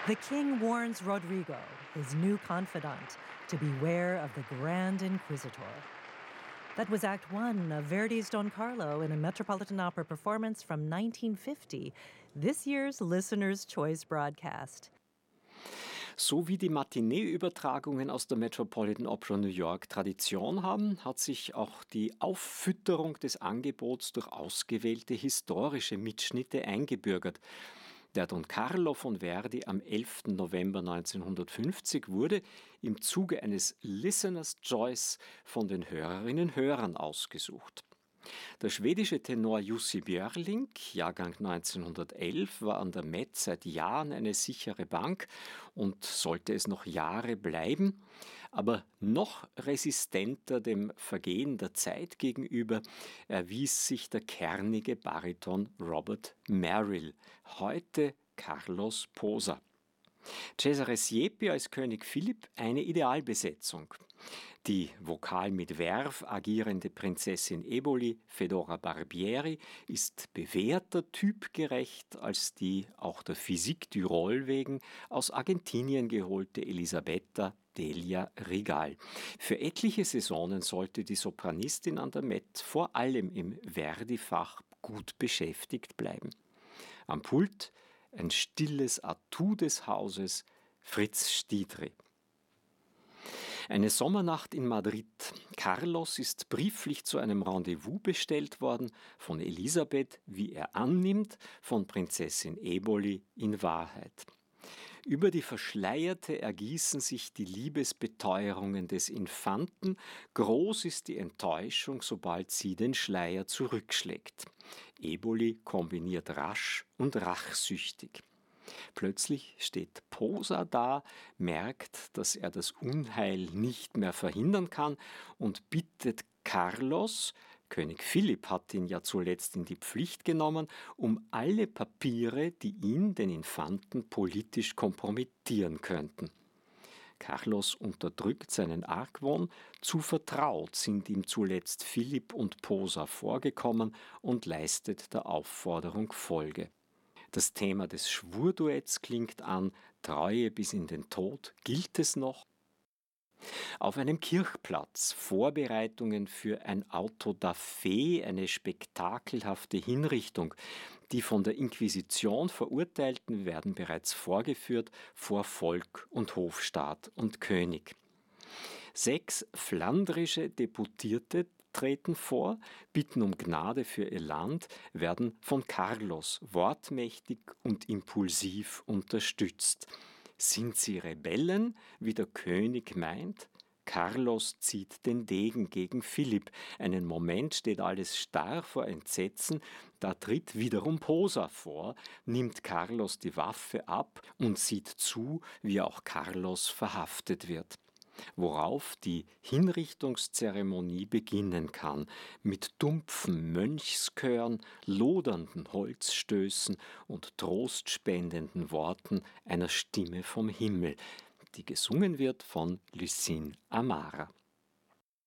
The king warns Rodrigo, his new confidant, to beware of the Grand Inquisitor. That was Act One of Verdi's Don Carlo in a Metropolitan Opera performance from 1950, this year's Listener's Choice broadcast. So wie die Matinee-Übertragungen aus der Metropolitan Opera New York Tradition haben, hat sich auch die Auffütterung des Angebots durch ausgewählte historische Mitschnitte eingebürgert. Der Don Carlo von Verdi am 11. November 1950 wurde im Zuge eines Listener's Choice von den Hörerinnen und Hörern ausgesucht. Der schwedische Tenor Jussi Björling, Jahrgang 1911, war an der Met seit Jahren eine sichere Bank und sollte es noch Jahre bleiben. Aber noch resistenter dem Vergehen der Zeit gegenüber erwies sich der kernige Bariton Robert Merrill, heute Carlos Posa. Cesare Siepi als König Philipp eine Idealbesetzung. Die vokal mit Verve agierende Prinzessin Eboli, Fedora Barbieri, ist bewährter typgerecht als die auch der Physik du Rôle wegen aus Argentinien geholte Elisabetta Delia Rigal. Für etliche Saisonen sollte die Sopranistin an der Met vor allem im Verdi-Fach gut beschäftigt bleiben. Am Pult ein stilles Atout des Hauses, Fritz Stiedry. Eine Sommernacht in Madrid. Carlos ist brieflich zu einem Rendezvous bestellt worden, von Elisabeth, wie er annimmt, von Prinzessin Eboli in Wahrheit. Über die Verschleierte ergießen sich die Liebesbeteuerungen des Infanten. Groß ist die Enttäuschung, sobald sie den Schleier zurückschlägt. Eboli kombiniert rasch und rachsüchtig. Plötzlich steht Posa da, merkt, dass er das Unheil nicht mehr verhindern kann und bittet Carlos, König Philipp hat ihn ja zuletzt in die Pflicht genommen, um alle Papiere, die ihn, den Infanten, politisch kompromittieren könnten. Carlos unterdrückt seinen Argwohn, zu vertraut sind ihm zuletzt Philipp und Posa vorgekommen und leistet der Aufforderung Folge. Das Thema des Schwurduetts klingt an, Treue bis in den Tod, gilt es noch? Auf einem Kirchplatz Vorbereitungen für ein Autodafé, eine spektakelhafte Hinrichtung. Die von der Inquisition Verurteilten werden bereits vorgeführt vor Volk und Hofstaat und König. 6 flandrische Deputierte treten vor, bitten um Gnade für ihr Land, werden von Carlos wortmächtig und impulsiv unterstützt. Sind sie Rebellen, wie der König meint? Carlos zieht den Degen gegen Philipp. Einen Moment steht alles starr vor Entsetzen, da tritt wiederum Posa vor, nimmt Carlos die Waffe ab und sieht zu, wie auch Carlos verhaftet wird. Worauf die Hinrichtungszeremonie beginnen kann, mit dumpfen Mönchschören, lodernden Holzstößen und trostspendenden Worten einer Stimme vom Himmel, die gesungen wird von Lucine Amara.